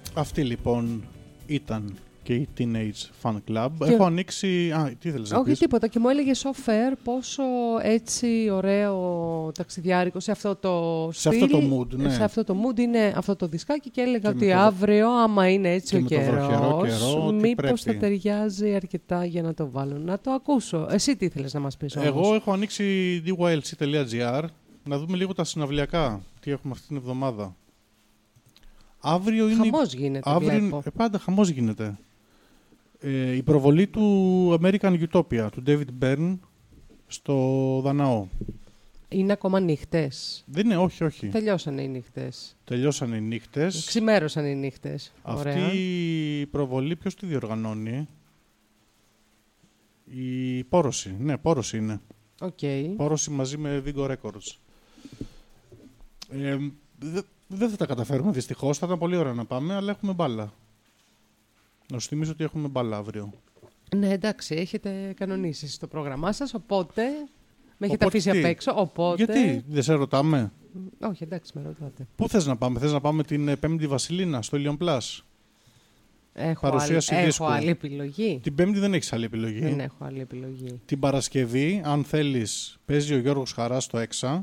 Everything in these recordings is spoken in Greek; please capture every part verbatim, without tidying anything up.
Αυτή λοιπόν ήταν και η Teenage Fan Club. Και... Έχω ανοίξει... Α, τι θέλεις να Όχι πεις? τίποτα. Και μου έλεγε Σοφέρ πόσο έτσι ωραίο ταξιδιάρικο σε αυτό το σε στυλ, αυτό το mood, ναι. Σε αυτό το mood είναι αυτό το δισκάκι και έλεγα και ότι το... αύριο, άμα είναι έτσι και ο καιρός, μήπως θα ταιριάζει αρκετά για να το βάλω. Να το ακούσω. Εσύ τι ήθελες να μας πεις όμως? Εγώ έχω ανοίξει ντι γουάι ελ σι τελεία τζι άρ να δούμε λίγο τα συναυλιακά. Τι έχουμε αυτή την εβδομάδα. Αύριο είναι... Χαμός γίνεται, αύριο... ε, πάντα χαμός γίνεται. Ε, η προβολή του American Utopia, του David Byrne, στο Δαναό. Είναι ακόμα νύχτες? Δεν είναι, όχι, όχι. Τελειώσανε οι νύχτες. Τελειώσανε οι νύχτες. Ξημέρωσαν οι νύχτες. Αυτή Ωραία. η προβολή ποιος τη διοργανώνει? Η Πόρωση. Ναι, Πόρωση είναι. Okay. Πόρωση μαζί με Vigo Records. Ε, δεν δε θα τα καταφέρουμε δυστυχώς. Θα ήταν πολύ ωραία να πάμε, αλλά έχουμε μπάλα. Να σου θυμίσω ότι έχουμε μπάλα αύριο. Ναι, εντάξει, έχετε κανονίσει στο πρόγραμμά σας, οπότε με έχετε οπότε αφήσει τι? απ' έξω, οπότε... Γιατί, δεν σε ρωτάμε? Όχι, εντάξει, με ρωτάτε. Πού θες να πάμε? Θες να πάμε την Πέμπτη Βασιλίνα, στο Ilion Plus? Έχω, Παρουσίαση άλλη, δίσκου. έχω άλλη επιλογή. Την Πέμπτη δεν έχεις άλλη επιλογή. Δεν έχω άλλη επιλογή. Την Παρασκευή, αν θέλεις, παίζει ο Γιώργος Χαράς στο Έξα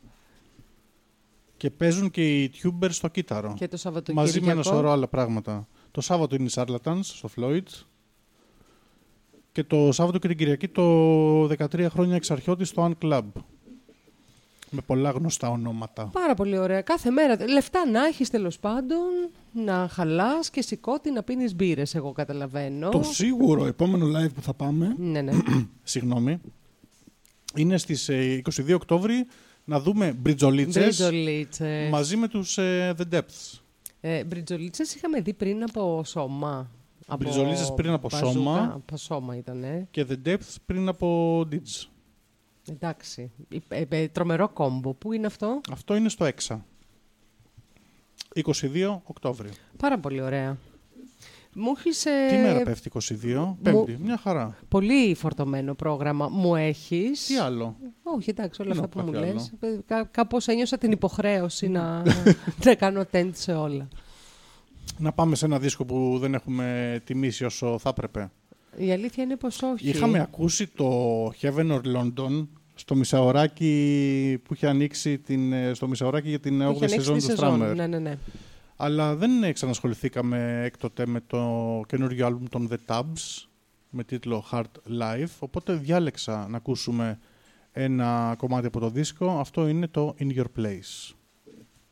και παίζουν και οι Tubers στο Κύτταρο. Και το Σαββατοκύριακο. Μαζί με ένα σωρό άλλα πράγματα. Το Σάββατο είναι οι Charlatans στο Floyd. Και το Σάββατο και την Κυριακή το δεκατρία χρόνια εξαρχιώτη στο Un Club. Με πολλά γνωστά ονόματα. Πάρα πολύ ωραία. Κάθε μέρα. Λεφτά να έχεις τέλος πάντων, να χαλάς και σηκώτη να πίνεις μπύρες, εγώ καταλαβαίνω. Το σίγουρο επόμενο live που θα πάμε, ναι, ναι. συγγνώμη, είναι στις είκοσι δύο Οκτώβρη να δούμε Μπριτζολίτσες μαζί με τους uh, The Depths. Ε, Μπριτζολίτσες είχαμε δει πριν από Σώμα. Μπριτζολίτσες πριν από Μπαζούκα, Σώμα. Από Σώμα ήτανε. Και The Depths πριν από Ditch. Εντάξει. Ε, ε, τρομερό κόμπο. Πού είναι αυτό? Αυτό είναι στο Έξα. είκοσι δύο Οκτώβρη. Πάρα πολύ ωραία. Μου έχεις, ε... Τι μέρα πέφτει είκοσι δύο? Πέμπτη. Μου... Μια χαρά. Πολύ φορτωμένο πρόγραμμα. Μου έχεις... Τι άλλο? Όχι, εντάξει, όλα Δεν αυτά που μου άλλο. λες. Κά- κάπως ένιωσα την υποχρέωση να, να κάνω tent σε όλα. Να πάμε σε ένα δίσκο που δεν έχουμε τιμήσει όσο θα έπρεπε. Η αλήθεια είναι πως όχι. Είχαμε ακούσει το Heaven or London στο μισαωράκι που είχε ανοίξει την, στο μισαωράκι για την όγδοη σεζόν του Strammer. Ναι, ναι, ναι. Αλλά δεν ξανασχοληθήκαμε έκτοτε με το καινούργιο άλμπουμ των The Tabs με τίτλο Hard Life, οπότε διάλεξα να ακούσουμε ένα κομμάτι από το δίσκο. Αυτό είναι το In Your Place.